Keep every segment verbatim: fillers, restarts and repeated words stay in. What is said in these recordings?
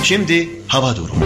Şimdi hava durumu.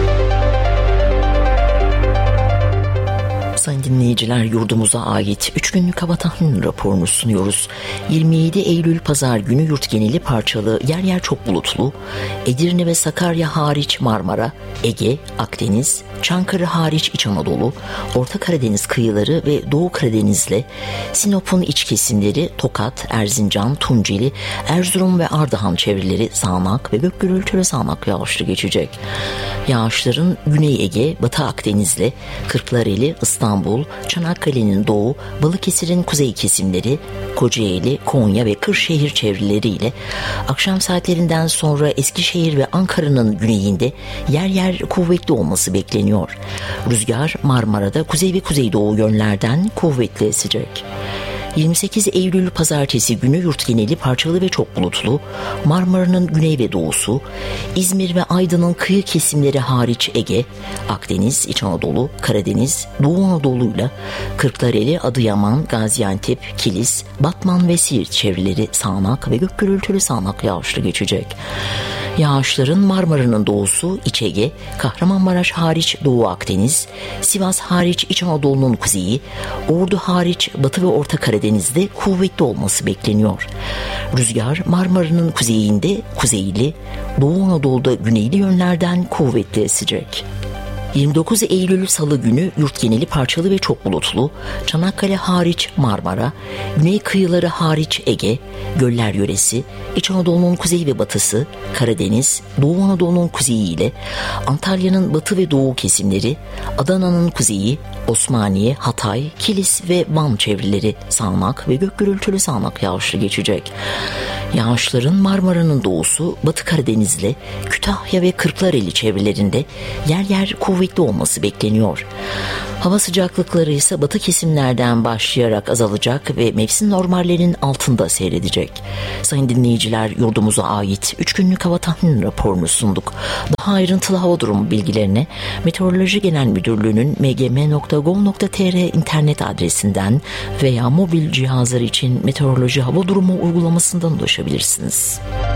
Sayın dinleyiciler, yurdumuza ait üç günlük hava tahmin raporunu sunuyoruz. yirmi yedi Eylül Pazar günü yurt geneli parçalı, yer yer çok bulutlu. Edirne ve Sakarya hariç Marmara, Ege, Akdeniz, Çankırı hariç İç Anadolu, Orta Karadeniz kıyıları ve Doğu Karadeniz'le Sinop'un iç kesimleri, Tokat, Erzincan, Tunceli, Erzurum ve Ardahan çevreleri sağanak ve gök gürültülü sağanak yağışlı geçecek. Yağışların Güney Ege, Batı Akdeniz'le Kırklareli, İstanbul, Çanakkale'nin doğu, Balıkesir'in kuzey kesimleri, Kocaeli, Konya ve Kırşehir çevreleriyle akşam saatlerinden sonra Eskişehir ve Ankara'nın güneyinde yer yer kuvvetli olması bekleniyor. Rüzgar Marmara'da kuzey ve kuzeydoğu yönlerden kuvvetli esecek. yirmi sekiz Eylül Pazartesi günü yurt geneli parçalı ve çok bulutlu, Marmara'nın güney ve doğusu, İzmir ve Aydın'ın kıyı kesimleri hariç Ege, Akdeniz, İç Anadolu, Karadeniz, Doğu Anadolu'yla Kırklareli, Adıyaman, Gaziantep, Kilis, Batman ve Siirt çevreleri sağanak ve gök gürültülü sağanak yağışlı geçecek. Yağışların Marmara'nın doğusu, İç Ege, Kahramanmaraş hariç Doğu Akdeniz, Sivas hariç İç Anadolu'nun kuzeyi, Ordu hariç Batı ve Orta Karadeniz'de kuvvetli olması bekleniyor. Rüzgar Marmara'nın kuzeyinde kuzeyli, Doğu Anadolu'da güneyli yönlerden kuvvetli esecek. yirmi dokuz Eylül Salı günü yurt geneli parçalı ve çok bulutlu, Çanakkale hariç Marmara, güney kıyıları hariç Ege, göller yöresi, İç Anadolu'nun kuzey ve batısı, Karadeniz, Doğu Anadolu'nun kuzeyi ile Antalya'nın batı ve doğu kesimleri, Adana'nın kuzeyi, Osmaniye, Hatay, Kilis ve Van çevreleri sağanak ve gök gürültülü sağanak yağışlı geçecek. Yağışların Marmara'nın doğusu, Batı Karadeniz'le Kütahya ve Kırklareli çevrelerinde yer yer kuvvetli olması bekleniyor. Hava sıcaklıkları ise batı kesimlerden başlayarak azalacak ve mevsim normallerinin altında seyredecek. Sayın dinleyiciler, yurdumuza ait üç günlük hava tahmin raporunu sunduk. Daha ayrıntılı hava durumu bilgilerine Meteoroloji Genel Müdürlüğü'nün m g m nokta gov nokta t r internet adresinden veya mobil cihazlar için meteoroloji hava durumu uygulamasından ulaşabilirsiniz.